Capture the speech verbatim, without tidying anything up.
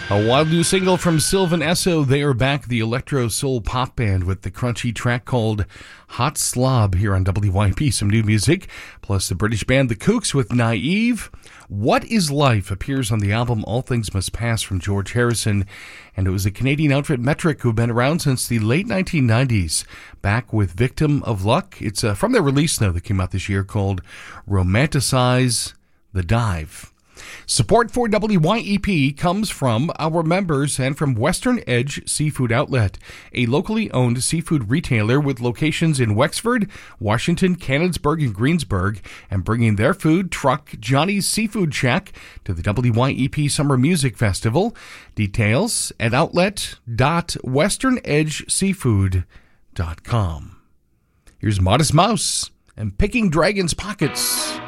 A wild new single from Sylvan Esso. They are back, the electro soul pop band, with the crunchy track called Hot Slob here on W Y P. Some new music, plus the British band The Kooks with Naive. What is Life appears on the album All Things Must Pass from George Harrison, and it was the Canadian outfit Metric, who've been around since the late nineteen nineties, back with Victim of Luck. It's uh, from their release now that came out this year called Romanticize the Dive. Support for W Y E P comes from our members and from Western Edge Seafood Outlet, a locally owned seafood retailer with locations in Wexford, Washington, Canonsburg, and Greensburg, and bringing their food truck, Johnny's Seafood Shack, to the W Y E P Summer Music Festival. Details at outlet dot western edge seafood dot com. Here's Modest Mouse and Picking Dragon's Pockets.